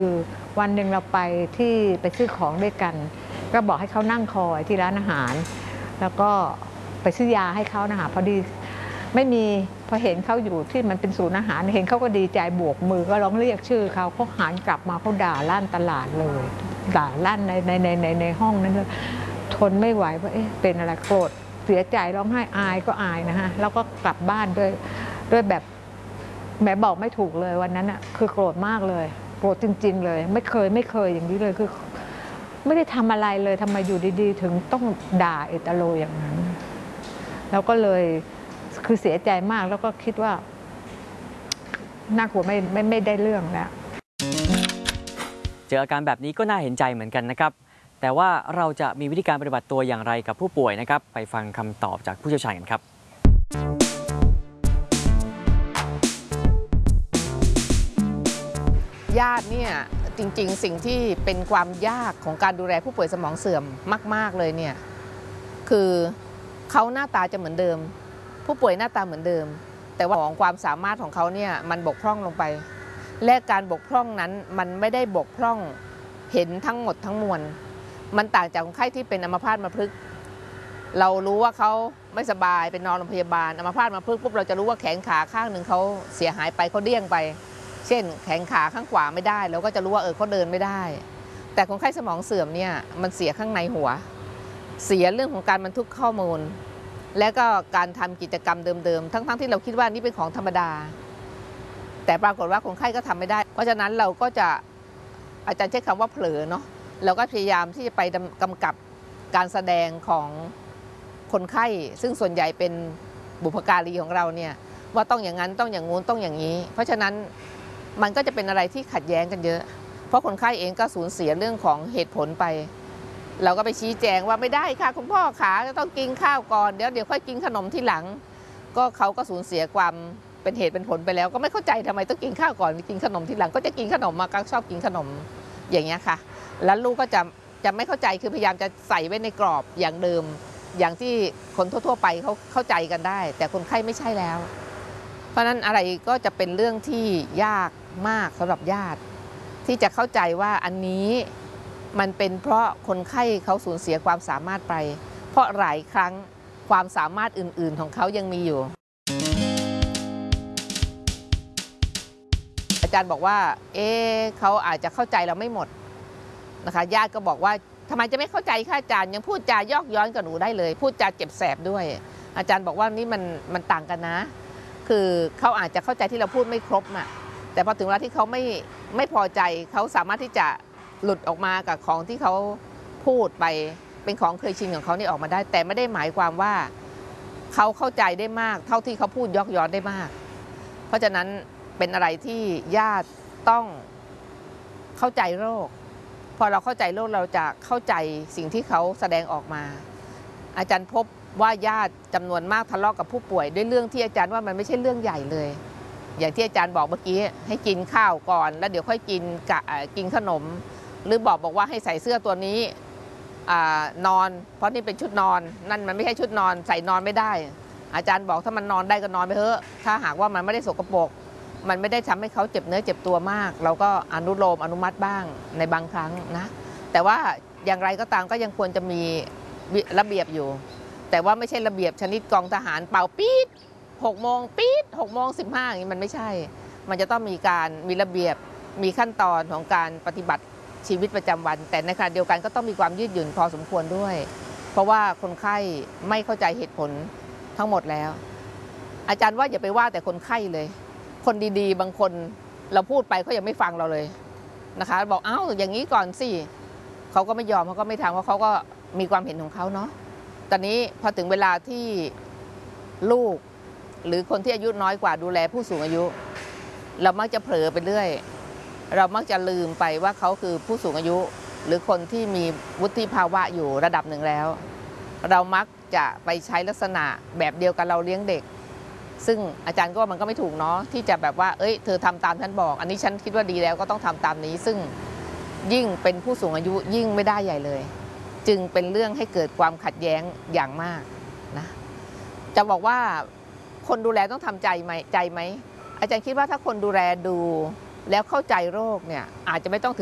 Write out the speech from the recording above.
คือวันหนึ่งเราไปซื้อของด้วยกันก็บอกให้เขานั่งคอยที่ร้านอาหารแล้วก็ไปซื้อยาให้เขานะคะพอดีไม่มีพอเห็นเขาอยู่ที่มันเป็นศูนย์อาหารเห็นเขาก็ดีใจบวกมือก็ร้องเรียกชื่อเขาหันกลับมาเขาด่าลั่นตลาดเลยด่าลั่นในห้องนั้นเลยทนไม่ไหวว่าเป็นอะไรโกรธเสียใจร้องไห้อายก็อายนะฮะแล้วก็กลับบ้านด้วยแบบแม่บอกไม่ถูกเลยวันนั้นอ่ะคือโกรธมากเลยโกรธจริงๆเลยไม่เคยอย่างนี้เลยคือไม่ได้ทำอะไรเลยทำไมอยู่ดีๆถึงต้องด่าเอตโลอย่างนั้นแล้วก็เลยคือเสียใจมากแล้วก็คิดว่าน่ากลัวไม่ได้เรื่องแล้วเจออาการแบบนี้ก็น่าเห็นใจเหมือนกันนะครับแต่ว่าเราจะมีวิธีการปฏิบัติตัวอย่างไรกับผู้ป่วยนะครับไปฟังคำตอบจากผู้เชี่ยวชาญกันครับญาติเนี่ยจริงๆสิ่งที่เป็นความยากของการดูแลผู้ป่วยสมองเสื่อมมากๆเลยเนี่ยคือเขาหน้าตาจะเหมือนเดิมผู้ป่วยหน้าตาเหมือนเดิมแต่ว่าของความสามารถของเขาเนี่ยมันบกพร่องลงไปและการบกพร่องนั้นมันไม่ได้บกพร่องเห็นทั้งหมดทั้งมวลมันต่างจากคนไข้ที่เป็นอัมพาตมาพฤกษ์เรารู้ว่าเขาไม่สบายเป็นนอนโรงพยาบาลอัมพาตมาพฤกษ์ปุ๊บเราจะรู้ว่าแขนขาข้างหนึ่งเขาเสียหายไปเขาเดี้ยงไปเช่นแขนขาข้างขวาไม่ได้เราก็จะรู้ว่าเขาเดินไม่ได้แต่คนไข้สมองเสื่อมเนี่ยมันเสียข้างในหัวเสียเรื่องของการบันทึกข้อมูลและก็การทำกิจกรรมเดิมๆทั้งที่เราคิดว่านี่เป็นของธรรมดาแต่ปรากฏว่าคนไข้ก็ทำไม่ได้เพราะฉะนั้นเราก็จะอาจารย์ใช้คำว่าเผลอเนาะเราก็พยายามที่จะไปกำกับการแสดงของคนไข้ซึ่งส่วนใหญ่เป็นบุพการีของเราเนี่ยว่าต้องอย่างนั้นต้องอย่างงู้นต้องอย่างนี้เพราะฉะนั้นมันก็จะเป็นอะไรที่ขัดแย้งกันเยอะเพราะคนไข้เองก็สูญเสียเรื่องของเหตุผลไปเราก็ไปชี้แจงว่าไม่ได้ค่ะคุณพ่อขาจะต้องกินข้าวก่อนเดี๋ยวค่อยกินขนมที่หลังก็เขาก็สูญเสียความเป็นเหตุเป็นผลไปแล้วก็ไม่เข้าใจทำไมต้องกินข้าวก่อนกินขนมที่หลังก็จะกินขนมมาก็ชอบกินขนมอย่างเงี้ยค่ะแล้วลูกก็จะไม่เข้าใจคือพยายามจะใส่ไว้ในกรอบอย่างเดิมอย่างที่คนทั่วๆไปเขาเข้าใจกันได้แต่คนไข้ไม่ใช่แล้วเพราะนั้นอะไรก็จะเป็นเรื่องที่ยากมากสำหรับญาติที่จะเข้าใจว่าอันนี้มันเป็นเพราะคนไข้เขาสูญเสียความสามารถไปเพราะหลายครั้งความสามารถอื่นๆของเขายังมีอยู่อาจารย์บอกว่าเขาอาจจะเข้าใจเราไม่หมดนะคะญาติก็บอกว่าทำไมจะไม่เข้าใจค่ะอาจารย์ยังพูดจายอกย้อนกับหนูได้เลยพูดจาเจ็บแสบด้วยอาจารย์บอกว่านี่มันต่างกันนะคือเขาอาจจะเข้าใจที่เราพูดไม่ครบน่ะแต่พอถึงเวลาที่เขาไม่พอใจเขาสามารถที่จะหลุดออกมากับของที่เขาพูดไปเป็นของเคยชินของเขานี่ออกมาได้แต่ไม่ได้หมายความว่าเขาเข้าใจได้มากเท่าที่เขาพูดยอกย้อนได้มากเพราะฉะนั้นเป็นอะไรที่ญาติต้องเข้าใจโรคพอเราเข้าใจโรคเราจะเข้าใจสิ่งที่เขาแสดงออกมาอาจารย์พบว่าญาติจำนวนมากทะเลาะกับผู้ป่วยด้วยเรื่องที่อาจารย์ว่ามันไม่ใช่เรื่องใหญ่เลยอย่างที่อาจารย์บอกเมื่อกี้ให้กินข้าวก่อนแล้วเดี๋ยวค่อยกินขนมหรือบอกว่าให้ใส่เสื้อตัวนี้นอนเพราะนี่เป็นชุดนอนนั่นมันไม่ใช่ชุดนอนใส่นอนไม่ได้อาจารย์บอกถ้ามันนอนได้ก็นอนไปเถอะถ้าหากว่ามันไม่ได้สกปรกมันไม่ได้ทำให้เขาเจ็บเนื้อเจ็บตัวมากเราก็อนุมัติบ้างในบางครั้งนะแต่ว่าอย่างไรก็ตามก็ยังควรจะมีระเบียบอยู่แต่ว่าไม่ใช่ระเบียบชนิดกองทหารเป่าปี๊ด6 โมงปี๊ด6 โมง 15อย่างนี้มันไม่ใช่มันจะต้องมีระเบียบมีขั้นตอนของการปฏิบัติชีวิตประจำวันแต่ในขณะเดียวกันก็ต้องมีความยืดหยุ่นพอสมควรด้วยเพราะว่าคนไข้ไม่เข้าใจเหตุผลทั้งหมดแล้วอาจารย์ว่าอย่าไปว่าแต่คนไข้เลยคนดีๆบางคนเราพูดไปเขายังไม่ฟังเราเลยนะคะบอกอย่างนี้ก่อนสิเขาก็ไม่ยอมเขาก็ไม่ทำเพราะเขาก็มีความเห็นของเขาเนาะตอนนี้พอถึงเวลาที่ลูกหรือคนที่อายุน้อยกว่าดูแลผู้สูงอายุเรามักจะเผลอไปเรื่อยเรามักจะลืมไปว่าเขาคือผู้สูงอายุหรือคนที่มีวุฒิภาวะอยู่ระดับหนึ่งแล้วเรามักจะไปใช้ลักษณะแบบเดียวกันเราเลี้ยงเด็กซึ่งอาจารย์ก็มันก็ไม่ถูกเนาะที่จะแบบว่าเธอทำตามฉันบอกอันนี้ฉันคิดว่าดีแล้วก็ต้องทำตามนี้ซึ่งยิ่งเป็นผู้สูงอายุยิ่งไม่ได้ใหญ่เลยจึงเป็นเรื่องให้เกิดความขัดแย้งอย่างมากนะจะบอกว่าคนดูแลต้องทำใจไหมอาจารย์คิดว่าถ้าคนดูแลดูแล้วเข้าใจโรคเนี่ยอาจจะไม่ต้องถึง